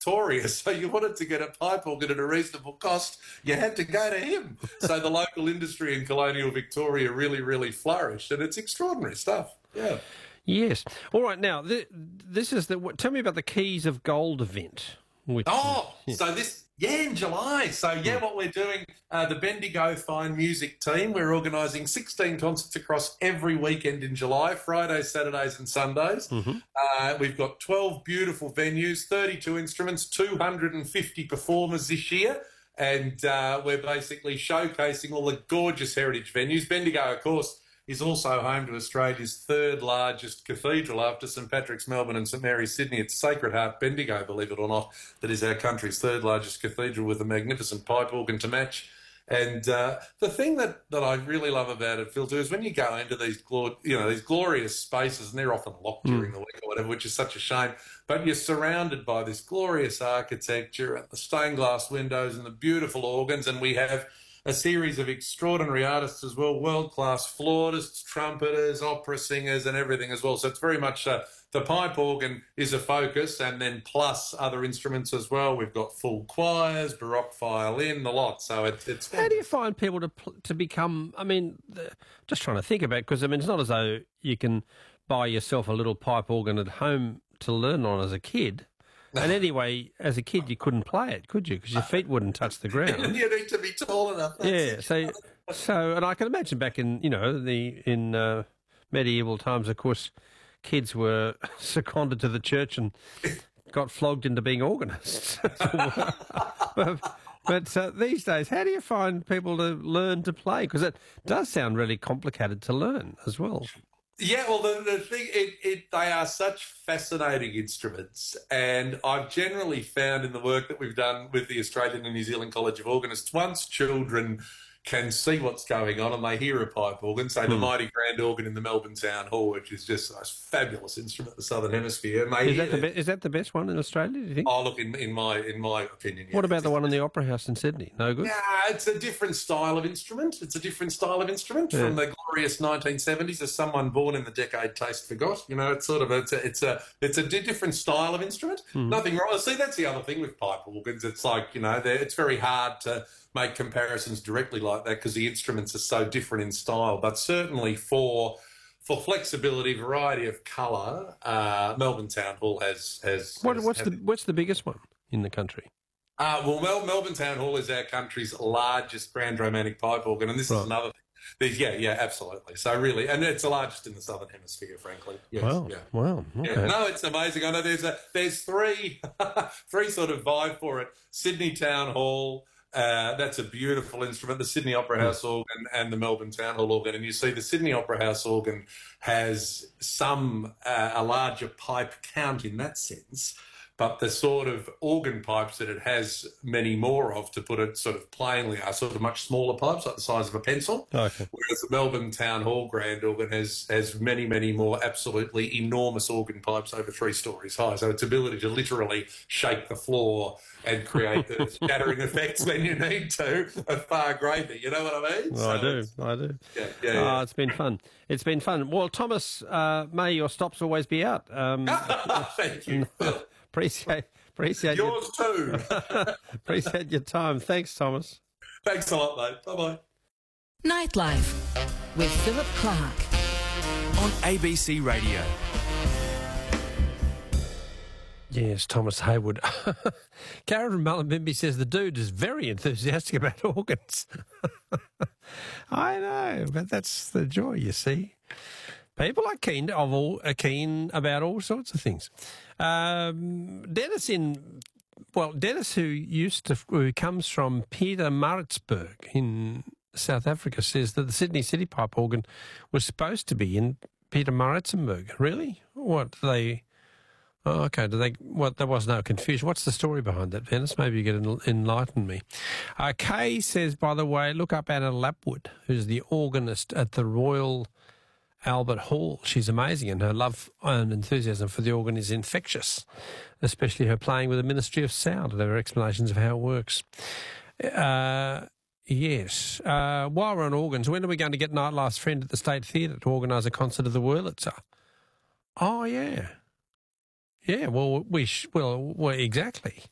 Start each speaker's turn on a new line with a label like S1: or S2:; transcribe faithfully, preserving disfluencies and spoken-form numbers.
S1: Victoria, so you wanted to get a pipe organ at a reasonable cost, you had to go to him. So the local industry in colonial Victoria really, really flourished, and it's extraordinary stuff. Yeah.
S2: Yes. All right. Now, th- this is the. Tell me about the Keys of Gold event. Which,
S1: oh,
S2: yeah.
S1: so this. Yeah, in July. So, yeah, what we're doing, uh, the Bendigo Fine Music team, we're organising sixteen concerts across every weekend in July, Fridays, Saturdays and Sundays.
S2: Mm-hmm.
S1: Uh, we've got twelve beautiful venues, thirty-two instruments, two hundred fifty performers this year, and uh, we're basically showcasing all the gorgeous heritage venues. Bendigo, of course, is also home to Australia's third largest cathedral after St Patrick's Melbourne and St Mary's Sydney. It's Sacred Heart Bendigo, believe it or not, that is our country's third largest cathedral with a magnificent pipe organ to match. And uh, the thing that, that I really love about it, Phil, too, is when you go into these glor- you know these glorious spaces, and they're often locked during the week or whatever, which is such a shame, but you're surrounded by this glorious architecture and the stained glass windows and the beautiful organs, and we have a series of extraordinary artists as well, world-class flautists, trumpeters, opera singers and everything as well. So it's very much uh, the pipe organ is a focus, and then plus other instruments as well. We've got full choirs, baroque violin, the lot. So it, it's...
S2: How do you find people to to become, I mean, the, just trying to think about it, because, I mean, it's not as though you can buy yourself a little pipe organ at home to learn on as a kid. And anyway, as a kid, you couldn't play it, could you? Because your feet wouldn't touch the ground.
S1: You need to be tall enough.
S2: Yeah. So, so, and I can imagine back in, you know, the in uh, medieval times, of course, kids were seconded to the church and got flogged into being organists. but but uh, these days, how do you find people to learn to play? Because it does sound really complicated to learn as well.
S1: Yeah, well, the, the thing, it, it, they are such fascinating instruments, and I've generally found in the work that we've done with the Australian and New Zealand College of Organists, once children can see what's going on and they hear a pipe organ, say the
S2: Hmm.
S1: mighty grand organ in the Melbourne Town Hall, which is just a fabulous instrument in the Southern Hemisphere. And they
S2: Is that,
S1: hear
S2: the be- is that the best one in Australia, do you think?
S1: Oh, look, in, in my in my opinion, yeah.
S2: What about the one in the Opera House in Sydney? No good?
S1: Yeah, it's a different style of instrument. It's a different style of instrument
S2: Yeah.
S1: from the glorious nineteen seventies. As someone born in the decade taste forgot, you know, it's sort of a, it's a it's a it's a di- different style of instrument.
S2: Mhm.
S1: Nothing wrong. See, that's the other thing with pipe organs. It's like, you know, they're- it's very hard to make comparisons directly like that because the instruments are so different in style. But certainly for for flexibility, variety of colour, uh, Melbourne Town Hall has has.
S2: What,
S1: has
S2: what's
S1: has-
S2: the what's the biggest one in the country?
S1: Uh, well, Mel- Melbourne Town Hall is our country's largest grand romantic pipe organ, and this
S2: Right.
S1: is another thing. There's, yeah, yeah, absolutely. So really, and it's the largest in the Southern Hemisphere, frankly. Yes,
S2: Wow,
S1: yeah.
S2: wow, okay.
S1: Yeah. No, it's amazing. I know there's a there's three three sort of vibe for it. Sydney Town Hall. Uh, that's a beautiful instrument, the Sydney Opera House organ and the Melbourne Town Hall organ. And you see the Sydney Opera House organ has some, uh, a larger pipe count in that sense, but the sort of organ pipes that it has many more of, to put it sort of plainly, are sort of much smaller pipes, like the size of a pencil.
S2: Okay.
S1: Whereas the Melbourne Town Hall grand organ has has many, many more absolutely enormous organ pipes over three stories high. So its ability to literally shake the floor and create the shattering effects when you need to are far greater. You know what I mean?
S2: Well, I
S1: So
S2: do,
S1: it's-
S2: I do.
S1: Yeah, yeah, yeah.
S2: Oh, it's been fun. It's been fun. Well, Thomas, uh, may your stops always be out. Um,
S1: Thank you, Phil.
S2: appreciate, appreciate your,
S1: Yours too.
S2: appreciate your time. Thanks, Thomas.
S1: Thanks a lot, mate. Bye-bye.
S3: Nightlife with Philip Clark.
S4: On A B C Radio.
S2: Yes, Thomas Hayward. Karen from Mullumbimby says the dude is very enthusiastic about organs. I know, but that's the joy, you see. People are keen of all are keen about all sorts of things. Um, Dennis in well, Dennis who used to who comes from Pietermaritzburg in South Africa says that the Sydney City Pipe organ was supposed to be in Pietermaritzburg. Really? What they? Oh, okay. Do they? What? There was no confusion. What's the story behind that, Dennis? Maybe you can en- enlighten me. Uh, Kay says, by the way, look up Anna Lapwood, who's the organist at the Royal Albert Hall. She's amazing, and her love and enthusiasm for the organ is infectious, especially her playing with the Ministry of Sound and her explanations of how it works. Uh, yes. Uh, while we're on organs, when are we going to get Nightlife's friend at the State Theatre to organise a concert of the Wurlitzer? Oh, yeah. Yeah, well, we sh- well, well, exactly.